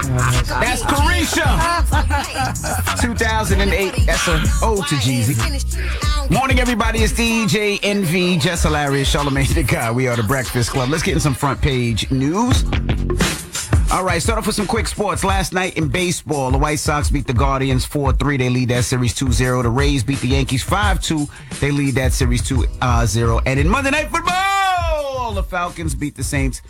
That's Carisha. 2008. That's an ode to Jeezy. Morning, everybody. It's DJ NV, Jess Hilarious, Charlamagne the Guy. We are the Breakfast Club. Let's get in some front page news. All right, start off with some quick sports. Last night in baseball, the White Sox beat the Guardians 4-3. They lead that series 2-0. The Rays beat the Yankees 5-2. They lead that series 2-0. And in Monday Night Football, the Falcons beat the Saints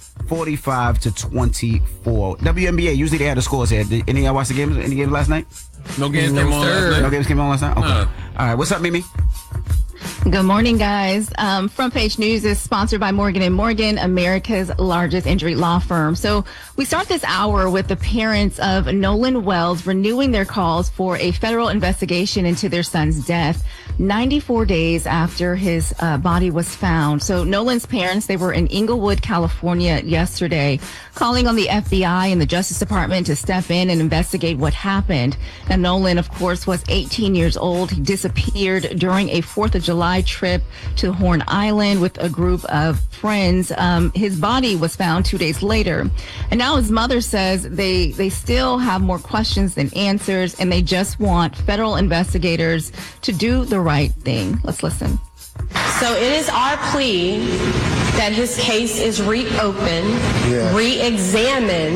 45-24. WNBA, usually they have the scores here. Did any of y'all watch the games? Any games last night? No games came on last night. No games came on last night? Okay. All right, what's up, Mimi? Good morning, guys. Front Page News is sponsored by Morgan & Morgan, America's largest injury law firm. So we start this hour with the parents of Nolan Wells renewing their calls for a federal investigation into their son's death 94 days after his body was found. So Nolan's parents, they were in Inglewood, California yesterday, calling on the FBI and the Justice Department to step in and investigate what happened. And Nolan, of course, was 18 years old. He disappeared during a 4th of July trip to Horn Island with a group of friends. His body was found 2 days later. And now his mother says they still have more questions than answers, and they just want federal investigators to do the right thing. Let's listen. So it is our plea that his case is reopened, re-examined,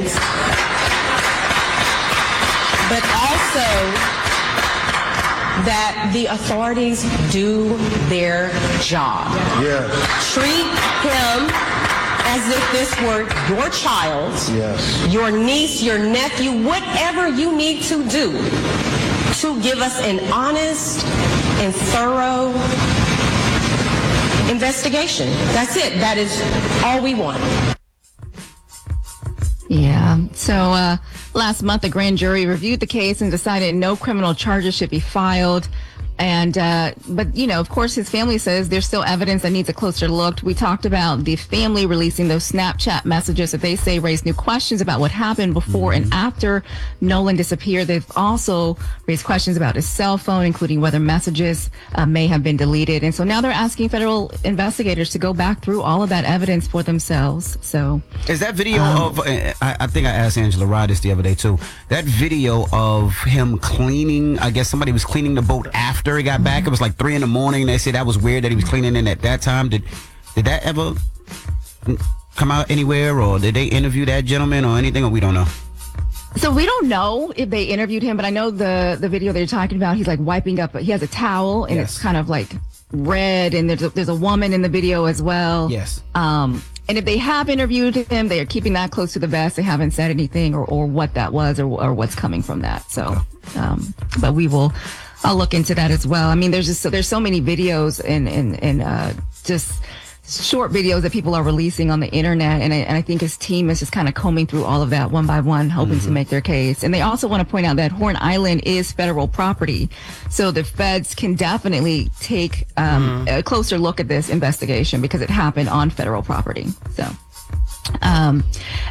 but also that the authorities do their job. Yes. Treat him as if this were your child, your niece, your nephew, whatever you need to do to give us an honest and thorough investigation. That's it. That is all we want. Yeah. So last month, a grand jury reviewed the case and decided no criminal charges should be filed. And but, you know, of course, his family says there's still evidence that needs a closer look. We talked about the family releasing those Snapchat messages that they say raised new questions about what happened before and after Nolan disappeared. They've also raised questions about his cell phone, including whether messages may have been deleted. And so now they're asking federal investigators to go back through all of that evidence for themselves. So is that video of, I think I asked Angela Rod this the other day too, that video of him cleaning, I guess somebody was cleaning the boat after he got back. It was like 3 a.m. They said that was weird that he was cleaning in at that time. Did that ever come out anywhere, or did they interview that gentleman or anything, or we don't know? So we don't know if they interviewed him, but I know the video they're talking about, he's like wiping up, he has a towel and it's kind of like red, and there's a woman in the video as well. Yes. And if they have interviewed him, they are keeping that close to the vest. They haven't said anything or what that was or what's coming from that. So, but I'll look into that as well. I mean, there's so many videos and just short videos that people are releasing on the internet, and I think his team is just kind of combing through all of that one by one, hoping to make their case. And they also want to point out that Horn Island is federal property, so the feds can definitely take a closer look at this investigation because it happened on federal property. So.